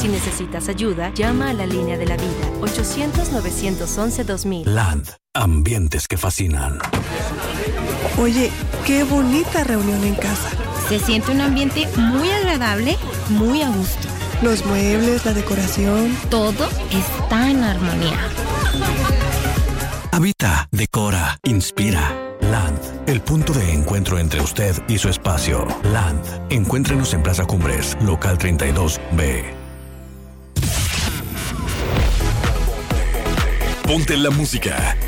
Si necesitas ayuda, llama a la línea de la vida, 800-911-2000. Land, ambientes que fascinan. Oye, qué bonita reunión en casa. Se siente un ambiente muy agradable, muy a gusto. Los muebles, la decoración. Todo está en armonía. Habita, decora, inspira. Land, el punto de encuentro entre usted y su espacio. Land, encuéntrenos en Plaza Cumbres, local 32B. Ponte la música.